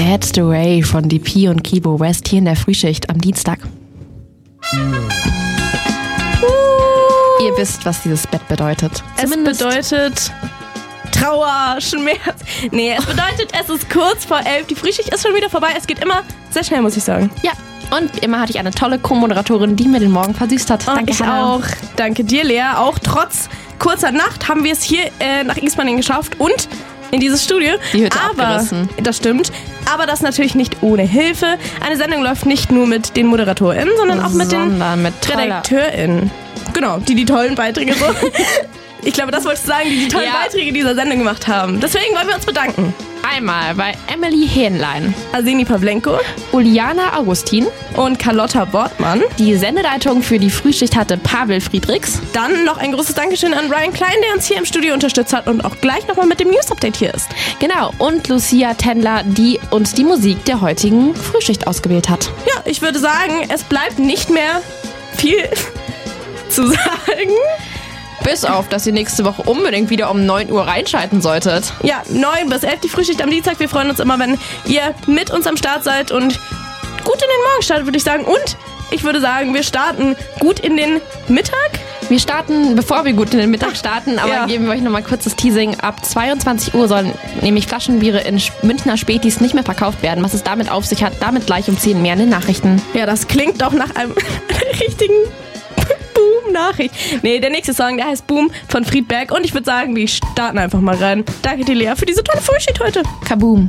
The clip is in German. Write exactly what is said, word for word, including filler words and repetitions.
That's the Way von D P und Kibo West hier in der Frühschicht am Dienstag. Uh. Ihr wisst, was dieses Bett bedeutet. Es Zumindest bedeutet Trauer, Schmerz. Nee, es bedeutet, es ist kurz vor elf. Die Frühschicht ist schon wieder vorbei. Es geht immer sehr schnell, muss ich sagen. Ja, und wie immer hatte ich eine tolle Co-Moderatorin, die mir den Morgen versüßt hat. Und Danke, ich Hannah. auch. Danke dir, Lea. Auch trotz kurzer Nacht haben wir es hier äh, nach Ismaning geschafft und in dieses Studio. Die Hütte aber, abgerissen. Das stimmt. Aber das natürlich nicht ohne Hilfe. Eine Sendung läuft nicht nur mit den ModeratorInnen, sondern auch mit sondern den mit RedakteurInnen. Genau, die die tollen Beiträge so. Ich glaube, das wolltest du sagen, die die tollen Ja. Beiträge dieser Sendung gemacht haben. Deswegen wollen wir uns bedanken. Einmal bei Emily Hähnlein, Arseni Pavlenko Uliana Augustin, und Carlotta Bortmann. die Sendeleitung für die Frühschicht hatte Pavel Friedrichs. Dann noch ein großes Dankeschön an Ryan Klein, der uns hier im Studio unterstützt hat und auch gleich nochmal mit dem News-Update hier ist. Genau, und Lucia Tendler, die uns die Musik der heutigen Frühschicht ausgewählt hat. Ja, ich würde sagen, es bleibt nicht mehr viel zu sagen. Bis auf, dass ihr nächste Woche unbedingt wieder um neun Uhr reinschalten solltet. Ja, neun bis elf die Frühschicht am Dienstag. Wir freuen uns immer, wenn ihr mit uns am Start seid und gut in den Morgen startet, würde ich sagen. Und ich würde sagen, wir starten gut in den Mittag. Wir starten, bevor wir gut in den Mittag starten, aber Ja. geben wir euch nochmal kurzes Teasing. Ab zweiundzwanzig Uhr sollen nämlich Flaschenbiere in Münchner Spätis nicht mehr verkauft werden. Was es damit auf sich hat, damit gleich um zehn mehr in den Nachrichten. Ja, das klingt doch nach einem richtigen Boom-Nachricht. Nee, der nächste Song, der heißt Boom von Friedberg. Und ich würde sagen, wir starten einfach mal rein. Danke dir, Lea, für diese tolle Frühschicht heute. Kaboom.